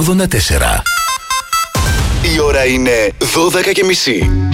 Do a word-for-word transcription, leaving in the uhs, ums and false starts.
ογδόντα τέσσερα. Η ώρα είναι δώδεκα και μισή.